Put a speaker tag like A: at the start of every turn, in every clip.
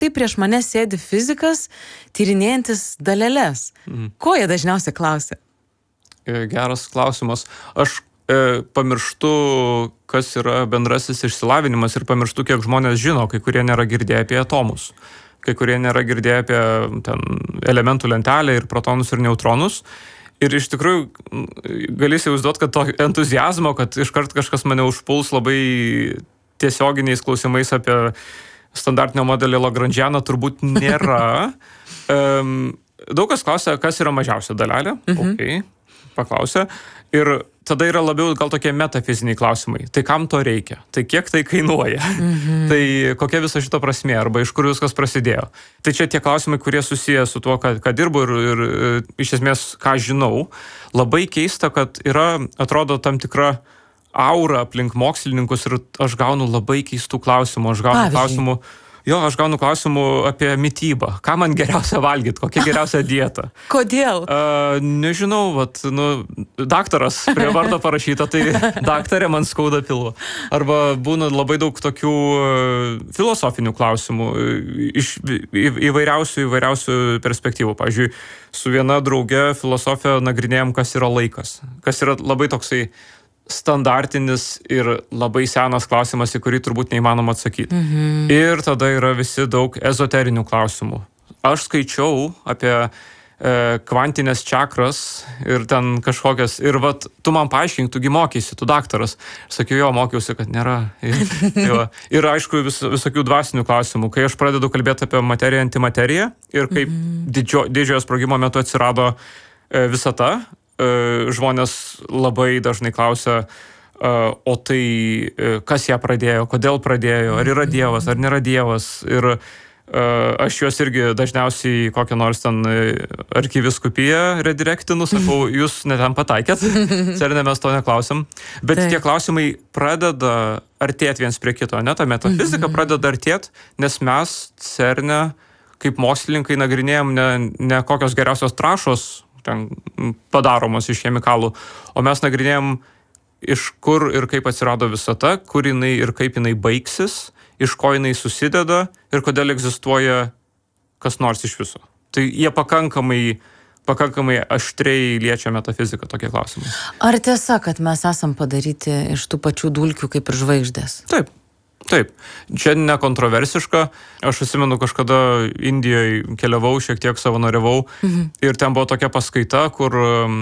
A: tai prieš mane sėdi fizikas, tyrinėjantis daleles. Ko jie dažniausiai klausia?
B: Geras klausimas. Aš pamirštu, kas yra bendrasis išsilavinimas ir pamirštu, kiek žmonės žino, kai kurie nėra girdėję apie atomus, kai kurie nėra girdėję apie elementų lentelę ir protonus ir neutronus. Ir iš tikrųjų gali įsivaizduoti, kad to entuziazmo, kad iškart kažkas mane užpuls labai tiesioginiais klausimais apie standartinio modelio Lagrangianą turbūt nėra. Daug kas klausia, kas yra mažiausia dalelė. Okay, paklausia. Ir tada yra labiau gal tokie metafiziniai klausimai. Tai kam to reikia? Tai kiek tai kainuoja? Tai kokia viso šito prasmė? Arba iš kur viskas prasidėjo? Tai čia tie klausimai, kurie susiję su tuo, ką dirbu ir iš esmės, ką žinau. Labai keista, kad yra, atrodo, tam tikra aura aplink mokslininkus ir aš gaunu labai keistų klausimų. Aš gaunu klausimų apie mitybą. Ką man geriausia valgyti? Kokia geriausia dieta?
A: Kodėl?
B: Nežinau, daktaras prie vardo parašyta, tai daktarė man skauda pilvą. Arba būna labai daug tokių filosofinių klausimų iš įvairiausių perspektyvų. Pavyzdžiui, su viena drauge filosofija nagrinėjom, kas yra laikas. Kas yra labai toksai standartinis ir labai senas klausimas, į kurį turbūt neįmanoma atsakyti. Ir tada yra visi daug ezoterinių klausimų. Aš skaičiau apie kvantinės čakras ir ten kažkokias, ir tu man paaiškink, tugi mokysi, tu daktaras. Sakiau, mokiausi, kad nėra. Ir aišku, visokių dvasinių klausimų. Kai aš pradedu kalbėti apie materiją, antimateriją ir kaip didžiojo sprogimo metu atsirado visata, žmonės labai dažnai klausia, o tai kas ją pradėjo, kodėl pradėjo, ar yra Dievas, ar nėra Dievas. Ir aš juos irgi dažniausiai kokią nors ten arkiviskupiją redirektinu, sakau, jūs ne ten pataikėt, CERNE mes to neklausim. Bet tie klausimai pradeda artėti viens prie kito, ne? Ta metafizika pradeda artėti, nes mes CERNE kaip mokslininkai nagrinėjom ne kokios geriausios trąšos ten padaromos iš chemikalų, o mes nagrinėjom, iš kur ir kaip atsirado visata, kur jinai ir kaip jinai baigsis, iš ko jinai susideda ir kodėl egzistuoja kas nors iš viso. Tai jie pakankamai aštriai liečia metafiziką, tokie klausimai.
A: Ar tiesa, kad mes esam padaryti iš tų pačių dulkių kaip ir žvaigždės?
B: Taip. Čia nekontroversiška. Aš atsimenu, kažkada Indijoje keliavau, šiek tiek savanoriavau ir ten buvo tokia paskaita, kur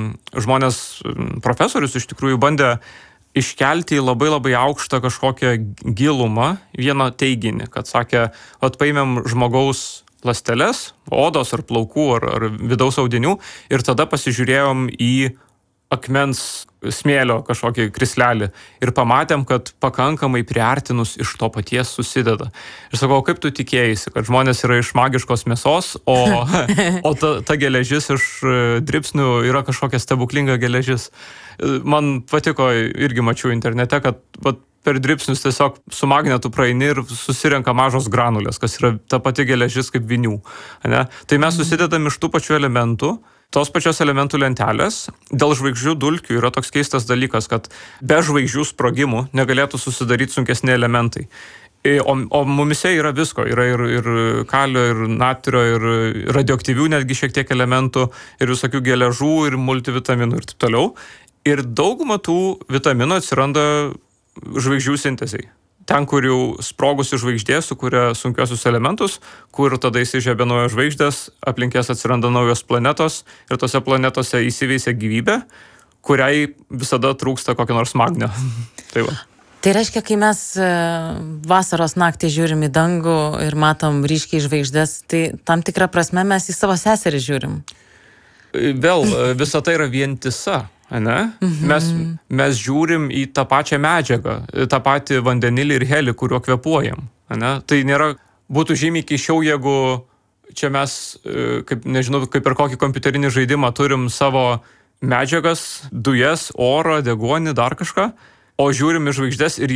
B: profesorius iš tikrųjų bandė iškelti į labai labai aukštą kažkokią gilumą vieną teiginį, kad sakė, paėmėm žmogaus ląsteles, odos ar plaukų ar vidaus audinių ir tada pasižiūrėjom į akmens smėlio kažkokį krislelį ir pamatėm, kad pakankamai priartinus iš to paties susideda. Ir sakau, kaip tu tikėjaisi, kad žmonės yra iš magiškos mėsos, o ta geležis iš dribsnių yra kažkokia stebuklinga geležis. Man patiko, irgi mačiau internete, kad per dribsnius tiesiog su magnetu praeini ir susirenka mažos granulės, kas yra ta pati geležis kaip vinių. Ne? Tai mes susidedam iš tų pačių elementų, tos pačios elementų lentelės. Dėl žvaigždžių dulkių yra toks keistas dalykas, kad be žvaigždžių sprogimų negalėtų susidaryti sunkesni elementai. O mumise yra visko. Yra ir kalio, ir natrio, ir radioaktyvių netgi šiek tiek elementų, ir visokių geležų, ir multivitaminų ir taip toliau. Ir dauguma tų vitaminų atsiranda žvaigždžių sintezei. Ten, kur jau sprogusi žvaigždė sukuria sunkiosius elementus, kur tada įsižiebia naujos žvaigždės, aplinkės atsiranda naujos planetos ir tose planetose įsiveisia gyvybė, kuriai visada trūksta kokio nors magnio.
A: Tai reiškia, kai mes vasaros naktį žiūrim į dangų ir matom ryškiai žvaigždės, tai tam tikrą prasme mes į savo seserį žiūrim.
B: Vėl, visata yra vientisa. Ne? Mes žiūrim į tą pačią medžiagą, tą patį vandenilį ir helį, kuriuo kvėpuojam. Ne? Tai būtų žymiai keisčiau, jeigu čia mes, kaip ir kokį kompiuterinį žaidimą, turim savo medžiagas, dujas, orą, deguonį, dar kažką, o žiūrim į žvaigždės ir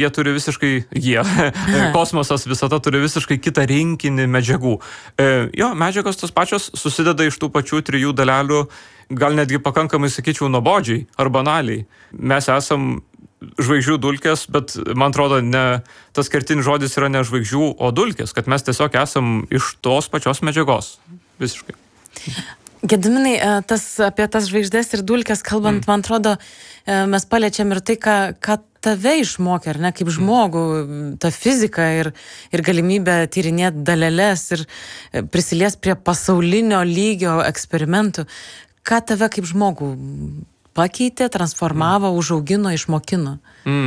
B: kosmosas visata turi visiškai kitą rinkinį medžiagų. Medžiagos tos pačios susideda iš tų pačių 3 dalelių, gal netgi pakankamai, sakyčiau, nuobodžiai ar banaliai. Mes esam žvaigždžių dulkės, bet man atrodo, tas kertinis žodis yra ne žvaigždžių, o dulkės, kad mes tiesiog esam iš tos pačios medžiagos. Visiškai.
A: Gediminai, apie tas žvaigždės ir dulkės kalbant, man atrodo, mes paliečiam ir tai, ką tave išmokė, ar ne, kaip žmogų, ta fizika ir galimybė tyrinėti daleles ir prisilies prie pasaulinio lygio eksperimentų. Ką tave kaip žmogų pakeitė, transformavo, užaugino, išmokino?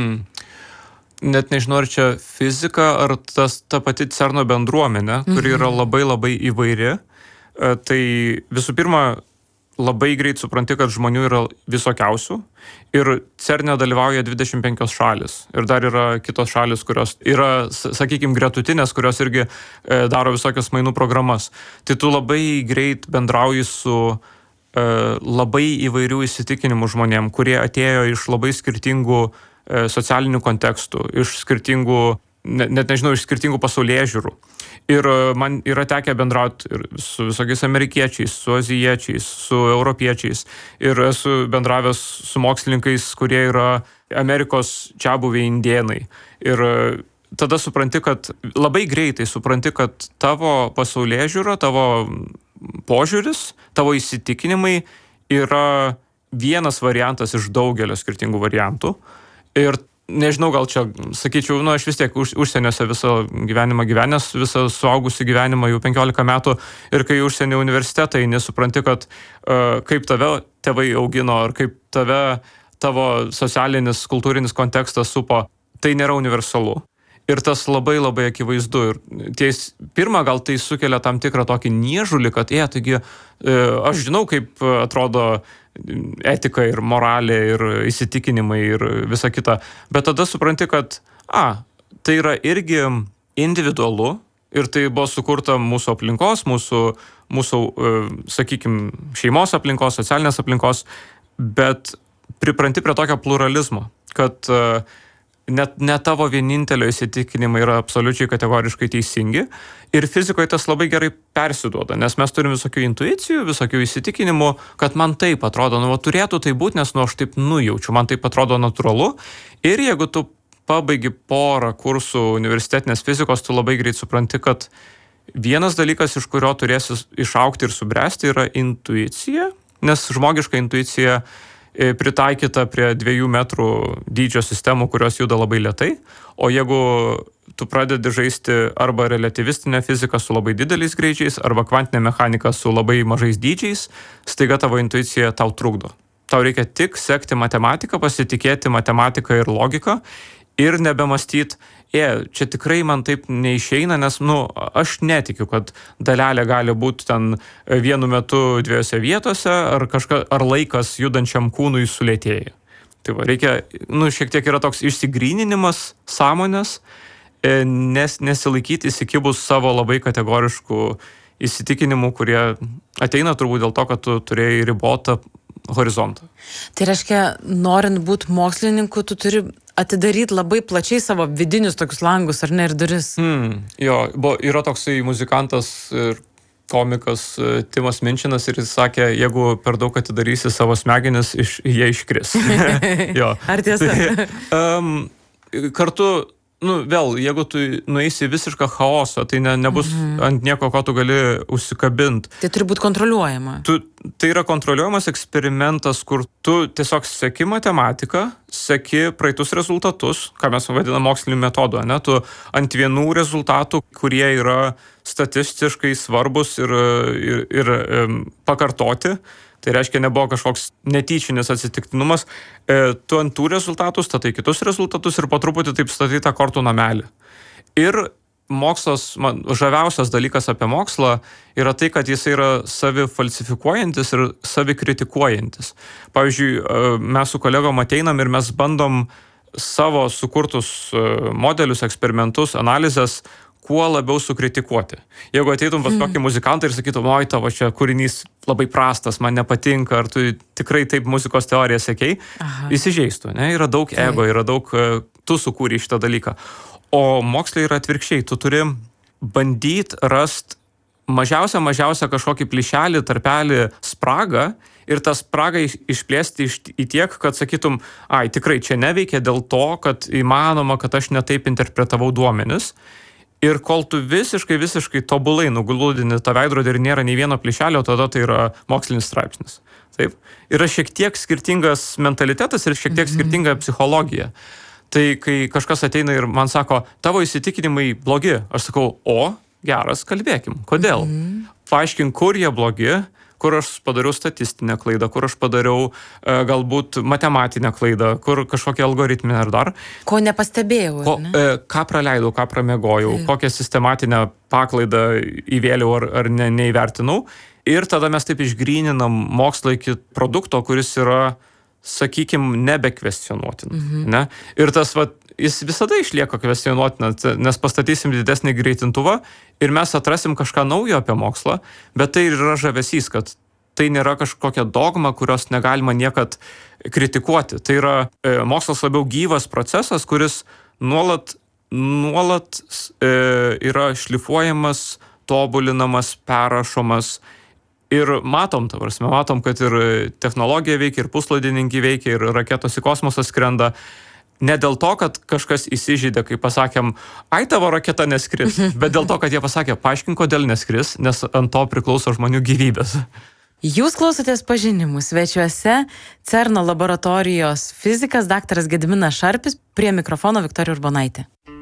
B: Net nežinau, ar čia fizika, ar ta pati CERNo bendruomenė, kuri yra labai labai įvairi. Tai visų pirma, labai greit supranti, kad žmonių yra visokiausių ir CERNe dalyvauja 25 šalis. Ir dar yra kitos šalis, kurios yra, sakykime, gretutinės, kurios irgi daro visokias mainų programas. Tai tu labai greit bendrauji su labai įvairių įsitikinimų žmonėm, kurie atėjo iš labai skirtingų socialinių kontekstų, iš skirtingų, net nežinau, iš skirtingų pasaulėžiūrų. Ir man yra tekę bendrauti ir su visokiais amerikiečiais, su azijiečiais, su europiečiais. Ir esu bendravęs su mokslininkais, kurie yra Amerikos čiabuviai indėnai. Ir tada supranti, kad labai greitai supranti, kad tavo pasaulėžiūra, tavo požiūris, tavo įsitikinimai yra vienas variantas iš daugelio skirtingų variantų. Ir nežinau, gal čia, sakyčiau, aš vis tiek užsieniuose visą gyvenimą gyvenęs, visą suaugusį gyvenimą jau 15 metų ir kai užsienio universitetai nesupranti, kad kaip tave tėvai augino ar kaip tavo socialinis, kultūrinis kontekstas supo, tai nėra universalu. Ir tas labai labai akivaizdu. Ir pirmą gal tai sukelia tam tikrą tokį niežulį, kad taigi aš žinau, kaip atrodo etika ir moralė ir įsitikinimai ir visa kita. Bet tada supranti, kad tai yra irgi individualu ir tai buvo sukurta mūsų aplinkos, mūsų sakykime, šeimos aplinkos, socialinės aplinkos, bet pripranti prie tokio pluralizmo, kad ne tavo vienintelio įsitikinimai yra absoliučiai kategoriškai teisingi. Ir fizikoje tas labai gerai persiduoda, nes mes turim visokių intuicijų, visokių įsitikinimų, kad man taip atrodo, turėtų tai būti, nes aš taip nujaučiu, man taip atrodo natūralu. Ir jeigu tu pabaigi porą kursų universitetinės fizikos, tu labai greit supranti, kad vienas dalykas, iš kurio turėsi išaugti ir subręsti, yra intuicija, nes žmogiška intuicija pritaikyta prie 2 metrų dydžio sistemų, kurios juda labai lėtai, o jeigu tu pradedi žaisti arba relativistinę fiziką su labai dideliais greičiais, arba kvantinę mechaniką su labai mažais dydžiais, staiga tavo intuicija tau trukdo. Tau reikia tik sekti matematiką, pasitikėti matematiką ir logiką ir nebemastyti, čia tikrai man taip neišeina, nes, aš netikiu, kad dalelė gali būti ten vienu metu 2 vietose, ar laikas judančiam kūnui sulėtėja. Tai reikia, šiek tiek yra toks išsigryninimas sąmonės, nesilaikyti įsikibus savo labai kategoriškų įsitikinimų, kurie ateina turbūt dėl to, kad tu turėjai ribotą horizontą.
A: Tai reiškia, norint būti mokslininku, tu turi atidaryti labai plačiai savo vidinius tokius langus, ar ne, ir duris.
B: Yra toksai muzikantas ir komikas Timas Minčinas ir jis sakė, jeigu per daug atidarysi savo smegenis, jie iškris.
A: Ar tiesa?
B: Kartu, vėl, jeigu tu nueisi visišką chaosą, tai nebus ant nieko, ko tu gali užsikabinti.
A: Tai turi būti kontroliuojama.
B: Tai yra kontroliuojamas eksperimentas, kur tu tiesiog seki matematiką, seki praeitus rezultatus, ką mes vadiname moksliniu metodu, tu ant vienų rezultatų, kurie yra statistiškai svarbus ir pakartoti. Tai reiškia, nebuvo kažkoks netyčinis atsitiktinumas. Tu ant tų rezultatų statai kitus rezultatus ir po truputį taip statai tą kortų namelį. Ir mokslas, žaviausias dalykas apie mokslą yra tai, kad jis yra savifalsifikuojantis ir savikritikuojantis. Pavyzdžiui, mes su kolegom ateinam ir mes bandom savo sukurtus modelius, eksperimentus, analizės kuo labiau sukritikuoti. Jeigu ateitum pas kokį muzikantą ir sakytum, tavo čia kūrinys labai prastas, man nepatinka, ar tu tikrai taip muzikos teoriją sekei, įsižeistų, ne? Yra daug ego, yra daug, tu sukūrei šitą dalyką. O mokslai yra atvirkščiai, tu turi bandyti rasti mažiausia kažkokį plyšelį, tarpelį, spragą ir tą spragą išplėsti į tiek, kad sakytum, tikrai čia neveikia dėl to, kad įmanoma, kad aš netaip interpretavau duomenis. Ir kol tu visiškai tobulai nugludini tą veidrodį ir nėra nei vieno plyšelio, tada tai yra mokslinis straipsnis. Taip. Yra šiek tiek skirtingas mentalitetas ir šiek tiek skirtinga psichologija. Tai kai kažkas ateina ir man sako, tavo įsitikinimai blogi, aš sakau, geras, kalbėkim. Kodėl? Paaiškink, kur jie blogi, kur aš padariau statistinę klaidą, kur aš padariau galbūt matematinę klaidą, kur kažkokią algoritminę ar dar.
A: Ko nepastebėjau, ne?
B: Ką praleidau, ką pramegojau, kokią sistematinę paklaidą įvėliau ar neįvertinau. Ir tada mes taip išgryninam mokslą iki produkto, kuris yra, sakykim, nebekvestionuotinas. Ne? Ir tas, jis visada išlieka kvestionuotinas, nes pastatysim didesnį greitintuvą ir mes atrasim kažką naujo apie mokslą, bet tai yra žavesys, kad tai nėra kažkokia dogma, kurios negalima niekad kritikuoti. Tai yra mokslas labiau gyvas procesas, kuris nuolat yra šlifuojamas, tobulinamas, perrašomas. Ir matom, kad ir technologija veikia, ir puslaidininkiai veikia, ir raketos į kosmosą skrenda. Ne dėl to, kad kažkas įsižeidė, kai pasakėm, tavo raketa neskris, bet dėl to, kad jie pasakė, paaiškink, kodėl neskris, nes ant to priklauso žmonių gyvybės.
A: Jūs klausotės Pažinimų, svečiuose CERN laboratorijos fizikas daktaras Gediminas Šarpis, prie mikrofono Viktorija Urbonaitė.